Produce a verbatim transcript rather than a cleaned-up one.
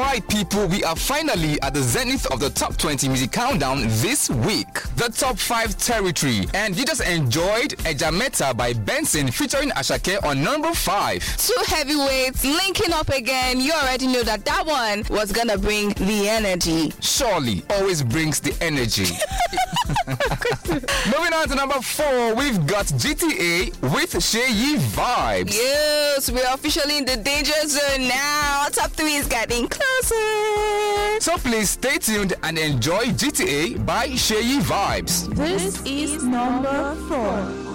Alright people, we are finally at the zenith of the top twenty music countdown this week. The top five territory. And you just enjoyed Ejameta by Benson featuring Ashake on number five. Two heavyweights linking up again. You already know that that one was gonna bring the energy. Surely always brings the energy. Moving on to number four, we've got G T A with Sheyi Vibes. Yes, we're officially in the danger zone now. Top three is getting closer. So please stay tuned and enjoy G T A by Sheyi Vibes. This is number four.